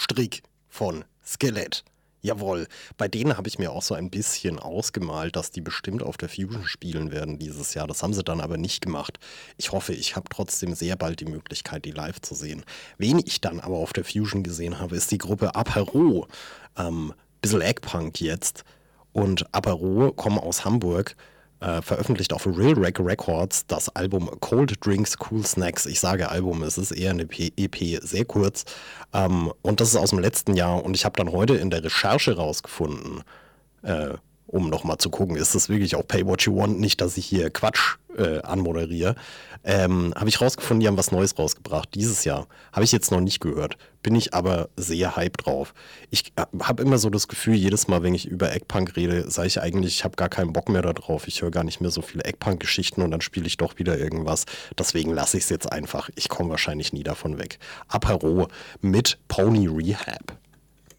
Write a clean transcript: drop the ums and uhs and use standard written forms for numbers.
Strick von Skelett. Jawohl, bei denen habe ich mir auch so ein bisschen ausgemalt, dass die bestimmt auf der Fusion spielen werden dieses Jahr. Das haben sie dann aber nicht gemacht. Ich hoffe, ich habe trotzdem sehr bald die Möglichkeit, die live zu sehen. Wen ich dann aber auf der Fusion gesehen habe, ist die Gruppe Apero. Bisschen Eggpunk jetzt. Und Apero kommen aus Hamburg. Veröffentlicht auf Real Rec Records das Album Cold Drinks, Cool Snacks. Ich sage Album, es ist eher eine EP, sehr kurz. Und das ist aus dem letzten Jahr. Und ich habe dann heute in der Recherche rausgefunden, um nochmal zu gucken, ist das wirklich auch Pay What You Want, nicht, dass ich hier Quatsch anmoderiere, habe ich rausgefunden, die haben was Neues rausgebracht dieses Jahr. Habe ich jetzt noch nicht gehört, bin ich aber sehr hyped drauf. Ich habe immer so das Gefühl, jedes Mal, wenn ich über Eggpunk rede, sage ich eigentlich, ich habe gar keinen Bock mehr darauf. Ich höre gar nicht mehr so viele Eggpunk-Geschichten und dann spiele ich doch wieder irgendwas. Deswegen lasse ich es jetzt einfach. Ich komme wahrscheinlich nie davon weg. Apero mit Pony Rehab.